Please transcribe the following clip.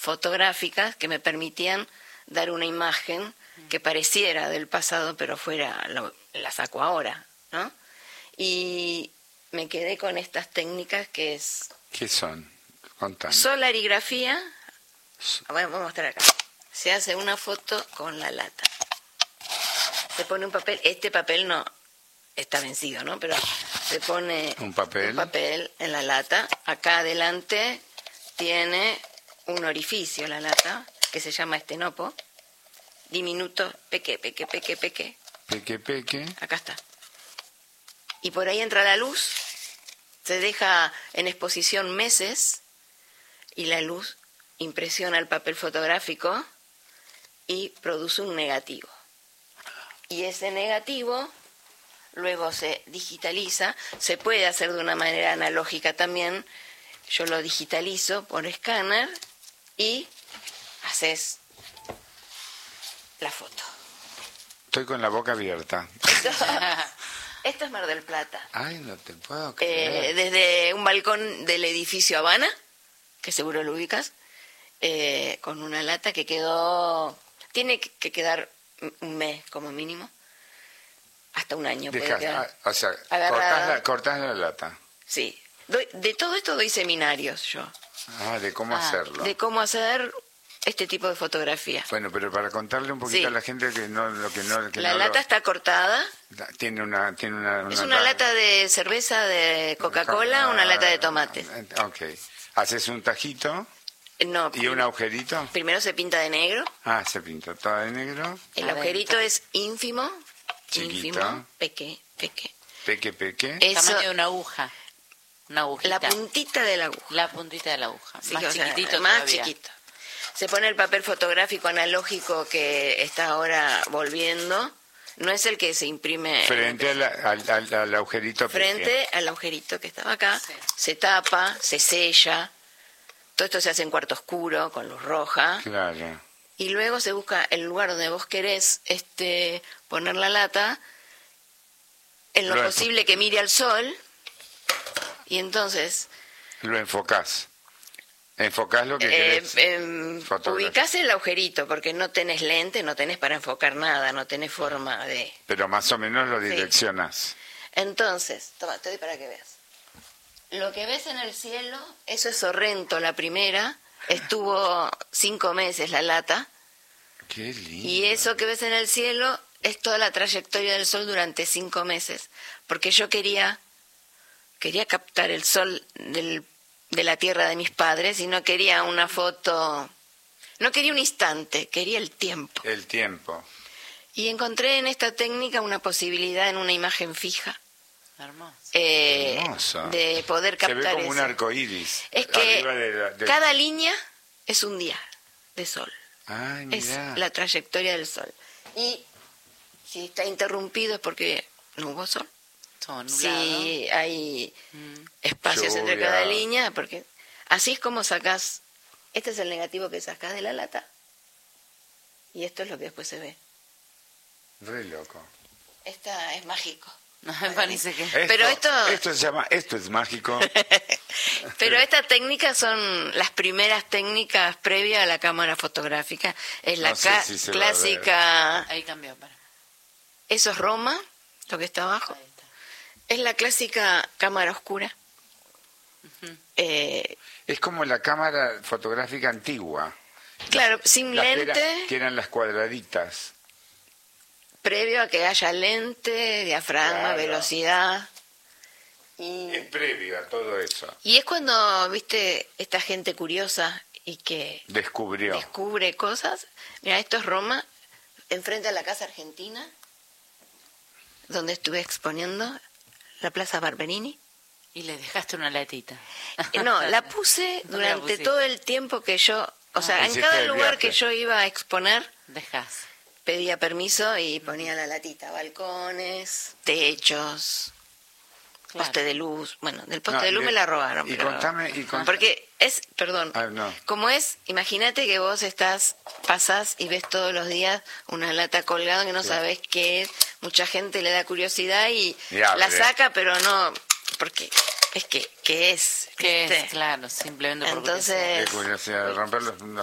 fotográficas que me permitían dar una imagen que pareciera del pasado, pero la saco ahora, ¿no? Y me quedé con estas técnicas que es... ¿Qué son? Contame. Solarigrafía. Bueno, voy a mostrar acá. Se hace una foto con la lata. Se pone un papel. Este papel no está vencido, ¿no? Pero se pone un papel en la lata. Acá adelante tiene un orificio la lata, que se llama estenopo. Diminuto, peque. Peque. Acá está. Y por ahí entra la luz. Se deja en exposición meses y la luz impresiona el papel fotográfico y produce un negativo. Y ese negativo luego se digitaliza, se puede hacer de una manera analógica también. Yo lo digitalizo por escáner y haces la foto. Estoy con la boca abierta. Esto es Mar del Plata. Ay, no te puedo creer. Desde un balcón del edificio Habana, que seguro lo ubicas, con una lata que quedó... Tiene que quedar un mes como mínimo, hasta un año puede quedar. O sea, cortás la lata. Sí. De todo esto doy seminarios yo. De cómo hacerlo. De cómo hacer este tipo de fotografía. Bueno, pero para contarle un poquito a la gente que no... La lata está cortada. Tiene una es una lata de cerveza de Coca-Cola, una lata de tomates. Ok. Haces un tajito... No, ¿Y un agujerito? Primero se pinta de negro. Se pinta todo de negro. El agujerito es ínfimo. Chiquito. Ínfimo, peque. Eso, tamaño de una aguja. Una agujita. La puntita de la aguja. La puntita de la aguja. Sí, más chiquitito más todavía. Chiquito. Se pone el papel fotográfico analógico que está ahora volviendo. No es el que se imprime... Frente al agujerito. Frente al agujerito que estaba acá. Sí. Se tapa, se sella. Todo esto se hace en cuarto oscuro, con luz roja. Claro. Y luego se busca el lugar donde vos querés poner la lata, en lo posible que mire al sol, y entonces... Lo enfocás. Enfocás lo que querés. Ubicás el agujerito, porque no tenés lente, no tenés para enfocar nada, no tenés forma de... Pero más o menos lo direccionás. Sí. Entonces, toma, te doy para que veas. Lo que ves en el cielo, eso es Sorrento, la primera. Estuvo 5 meses la lata. Qué lindo. Y eso que ves en el cielo es toda la trayectoria del sol durante 5 meses. Porque yo quería captar el sol de la tierra de mis padres y no quería una foto, no quería un instante, quería el tiempo. El tiempo. Y encontré en esta técnica una posibilidad en una imagen fija. Hermoso. Hermoso. De poder captar eso. Se ve como un arco iris. Es que cada línea es un día de sol. Ay, es mirá. la trayectoria del sol. Y si está interrumpido es porque no hubo sol. Si hay espacios entre cada línea, porque así es como sacás. Este es el negativo que sacás de la lata. Y esto es lo que después se ve. Re loco. Esta es mágico. No me parece que... Pero esto se llama, esto es mágico. Pero estas técnicas son las primeras técnicas previas a la cámara fotográfica. Es la clásica... Ahí cambió, para. Eso es Roma, lo que está abajo. Ahí está. Es la clásica cámara oscura. Uh-huh. Es como la cámara fotográfica antigua. Claro, sin lente. Que eran las cuadraditas. Previo a que haya lente, diafragma, velocidad. Es previo a todo eso. Y es cuando, viste, esta gente curiosa y que descubre cosas. Mira, esto es Roma, enfrente a la Casa Argentina, donde estuve exponiendo, la Plaza Barberini. Y le dejaste una latita. No, la puse durante todo el tiempo que yo... O sea, en cada lugar que yo iba a exponer... Dejás. Pedía permiso y ponía la latita, balcones, techos, poste de luz. Bueno, del poste de luz me la robaron. Contame. Porque como es, imagínate que vos pasás y ves todos los días una lata colgada que no sabés qué es. Mucha gente le da curiosidad y la saca, pero no, porque es que, ¿qué es? ¿Qué es? Claro, simplemente porque entonces... Qué curiosidad, romper los